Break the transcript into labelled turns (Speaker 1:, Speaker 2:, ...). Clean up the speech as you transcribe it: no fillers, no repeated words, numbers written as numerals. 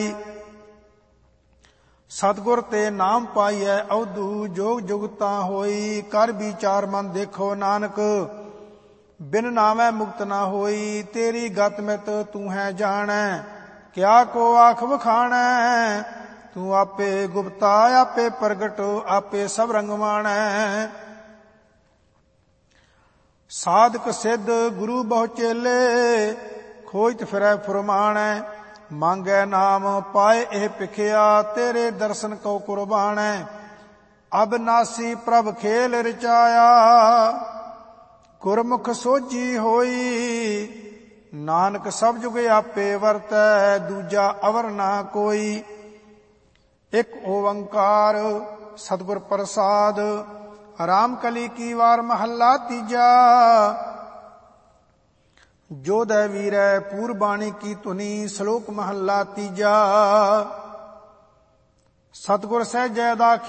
Speaker 1: ਸਤਿਗੁਰ ਤੇ ਨਾਮ ਪਾਈਐ ਅਵਧੂ ਜੋਗ ਜੁਗਤਾ ਹੋਈ। ਕਰ ਵਿਚਾਰ ਮਨ ਦੇਖੋ ਨਾਨਕ ਬਿਨ ਨਾਮੈ ਮੁਕਤ ਨਾ ਹੋਈ। ਤੇਰੀ ਗਤ ਮਿਤ ਤੂੰ ਹੈ ਜਾਣੈ ਕਿਆ ਕੋ ਆਖ ਵਖਾਣੈ। ਤੂੰ ਆਪੇ ਗੁਪਤਾ ਆਪੇ ਪ੍ਰਗਟ ਆਪੇ ਸਭ ਰੰਗਵਾਣੈ। ਸਾਧਕ ਸਿੱਧ ਗੁਰੂ ਬਹੁ ਚੇਲੇ ਖੋਜਤ ਫਿਰੈ ਫੁਰਮਾਣੈ। ਮੰਗੈ ਨਾਮ ਪਾਏ ਇਹ ਭਿਖਿਆ ਤੇਰੇ ਦਰਸ਼ਨ ਕਉ ਕੁਰਬਾਨੈ। ਅਬਨਾਸੀ ਪ੍ਰਭ ਖੇਲ ਰਚਾਇਆ ਗੁਰਮੁਖ ਸੋਝੀ ਹੋਈ। ਨਾਨਕ ਸਭ ਜੁਗ ਆਪੇ ਵਰਤੈ ਦੂਜਾ ਅਵਰ ਨਾ ਕੋਈ। ਇਕ ਓੰਕਾਰ ਸਤਿਗੁਰ ਪ੍ਰਸਾਦ। ਰਾਮ ਕਲੀ ਕੀ ਵਾਰ ਮਹੱਲਾ ਤੀਜਾ। ਜੋਧੈ ਵੀਰੈ ਪੂਰਬਾਣੀ ਕੀ ਧੁਨੀ। ਸ਼ਲੋਕ ਮਹੱਲਾ ਤੀਜਾ। ਸਤਿਗੁਰ ਸਹਿਜੈ ਦਾ